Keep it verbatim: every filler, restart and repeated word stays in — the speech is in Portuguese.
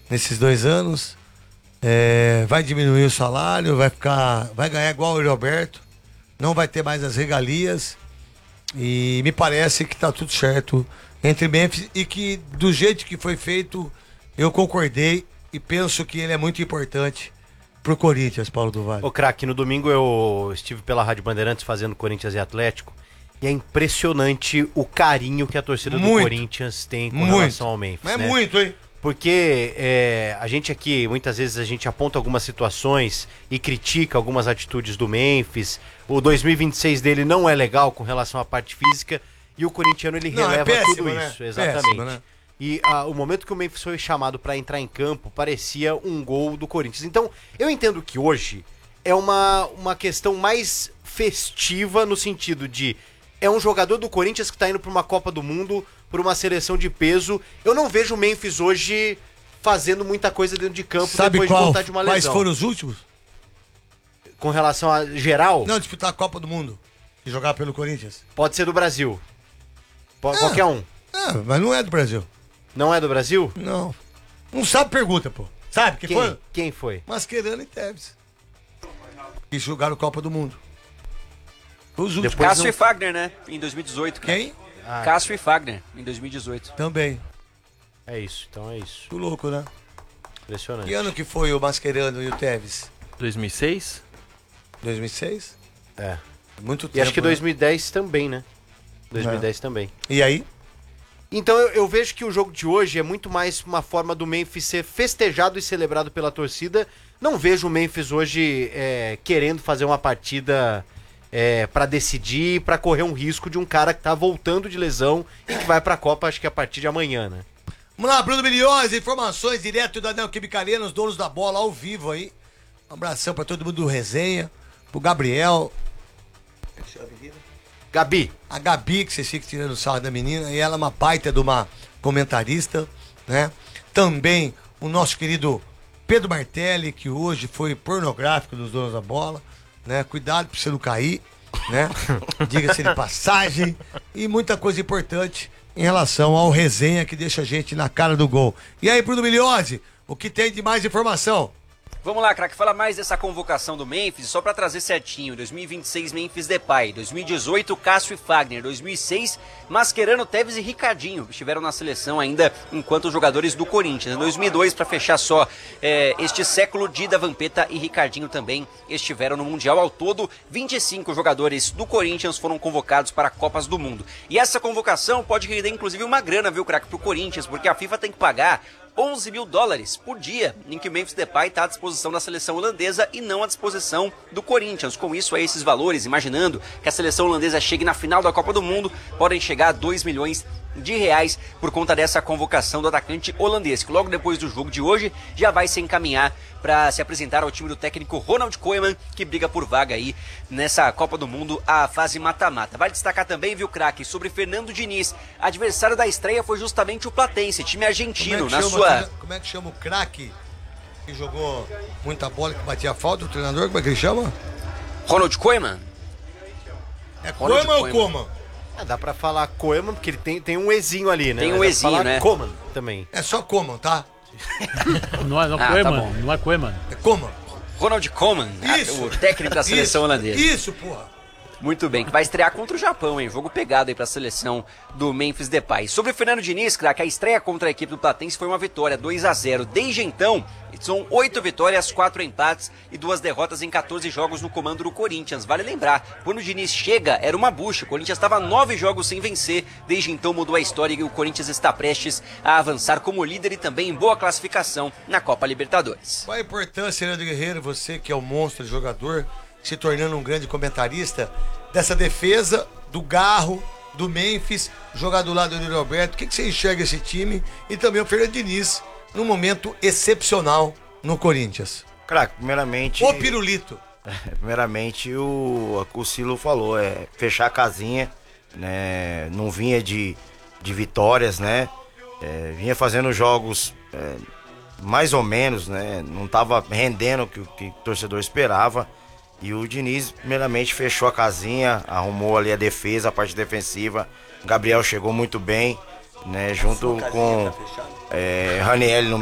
nesses dois anos. É, vai diminuir o salário, vai ficar, vai ganhar igual o Roberto, não vai ter mais as regalias e me parece que tá tudo certo entre Memphis e que do jeito que foi feito eu concordei e penso que ele é muito importante pro Corinthians, Paulo do Vale. Ô craque, no domingo eu estive pela Rádio Bandeirantes fazendo Corinthians e Atlético e é impressionante o carinho que a torcida muito, do Corinthians tem com muito. relação ao Memphis. É né? muito, hein? Porque é, a gente aqui, muitas vezes a gente aponta algumas situações e critica algumas atitudes do Memphis. O dois mil e vinte e seis dele não é legal com relação à parte física e o corintiano ele não, releva é péssimo, tudo né? isso, exatamente. Péssimo, né? E a, o momento que o Memphis foi chamado para entrar em campo parecia um gol do Corinthians. Então, eu entendo que hoje é uma, uma questão mais festiva no sentido de é um jogador do Corinthians que tá indo para uma Copa do Mundo, por uma seleção de peso. Eu não vejo o Memphis hoje fazendo muita coisa dentro de campo. Sabe depois qual, de voltar de uma lesão. Quais foram os últimos? Com relação a geral? Não, disputar a Copa do Mundo e jogar pelo Corinthians. Pode ser do Brasil. Pode, é, qualquer um. É, mas não é do Brasil. Não é do Brasil? Não. Não sabe, pergunta, pô. Sabe que quem, foi? Quem foi? Mascherano e Tevez. E jogaram Copa do Mundo. Os últimos. Cássio não... e Fagner, né? Em dois mil e dezoito. Cara. Quem? Ah. Cássio e Fagner, em dois mil e dezoito. Também. É isso, então é isso. Que louco, né? Impressionante. Que ano que foi o Mascherano e o Tevez? dois mil e seis? dois mil e seis? É. Muito tempo. E acho que né? dois mil e dez também, né? dois mil e dez é. também. E aí? Então eu, eu vejo que o jogo de hoje é muito mais uma forma do Memphis ser festejado e celebrado pela torcida. Não vejo o Memphis hoje é, querendo fazer uma partida... É, para decidir, para correr um risco de um cara que tá voltando de lesão e que vai pra Copa, acho que a partir de amanhã, né? Vamos lá, Bruno Milhões, informações direto da Neoquímica Arena, os donos da bola ao vivo aí. Um abração pra todo mundo do Resenha, pro Gabriel. Gabi. A Gabi, que vocês ficam tirando sarro da menina, e ela é uma baita de uma comentarista, né? Também o nosso querido Pedro Martelli, que hoje foi pornográfico dos donos da bola. Né? Cuidado pra você não cair, né? Diga-se de passagem. E muita coisa importante em relação ao Resenha que deixa a gente na cara do gol. E aí, Bruno Milhose, o que tem de mais informação? Vamos lá, craque, fala mais dessa convocação do Memphis, só pra trazer certinho. dois mil e vinte e seis, Memphis Depay. dois mil e dezoito, Cássio e Fagner. dois mil e seis, Mascherano, Tevez e Ricardinho. Estiveram na seleção ainda enquanto jogadores do Corinthians. Em dois mil e dois, pra fechar só é, este século, Dida, Vampeta e Ricardinho também estiveram no Mundial. Ao todo, vinte e cinco jogadores do Corinthians foram convocados para Copas do Mundo. E essa convocação pode render inclusive uma grana, viu, craque, pro Corinthians, porque a FIFA tem que pagar onze mil dólares por dia em que o Memphis Depay está à disposição da seleção holandesa e não à disposição do Corinthians. Com isso, a esses valores, imaginando que a seleção holandesa chegue na final da Copa do Mundo, podem chegar a dois milhões de reais por conta dessa convocação do atacante holandês, que logo depois do jogo de hoje já vai se encaminhar para se apresentar ao time do técnico Ronald Koeman, que briga por vaga aí nessa Copa do Mundo, a fase mata-mata. Vale destacar também, viu, craque, sobre Fernando Diniz. Adversário da estreia foi justamente o Platense, time argentino, é na chama, sua... Como é que chama o craque que jogou muita bola, que batia falta, o treinador, como é que ele chama? Ronald Koeman. É Koeman ou Koeman? É, dá pra falar Koeman, porque ele tem, tem um ezinho ali, né? Tem um ezinho, né? Koeman também. É só Koeman, tá? Não é, não ah, Koeman, tá não é Koeman. É Koeman. Ronald Koeman, isso, o técnico da seleção isso, holandesa. Isso, porra. Muito bem, que vai estrear contra o Japão, hein? Jogo pegado aí pra seleção do Memphis Depay. Sobre o Fernando Diniz, craque, a estreia contra a equipe do Platense foi uma vitória, dois a zero. Desde então, são oito vitórias, quatro empates e duas derrotas em quatorze jogos no comando do Corinthians. Vale lembrar, quando o Diniz chega, era uma bucha. O Corinthians estava nove jogos sem vencer. Desde então mudou a história e o Corinthians está prestes a avançar como líder e também em boa classificação na Copa Libertadores. Qual a importância, Leandro Guerreiro, você que é um monstro de jogador, se tornando um grande comentarista, dessa defesa do Garro, do Memphis, jogar do lado do Yuri Alberto? O que, que você enxerga esse time? E também o Fernando Diniz, num momento excepcional no Corinthians. Craque, primeiramente... O Pirulito. Primeiramente, o, o Silo falou, é fechar a casinha, né? Não vinha de, de vitórias, né? É, vinha fazendo jogos é, mais ou menos, né? Não estava rendendo o que, que o torcedor esperava. E o Diniz, primeiramente, fechou a casinha, arrumou ali a defesa, a parte defensiva. O Gabriel chegou muito bem, né? Junto com é, Raniel no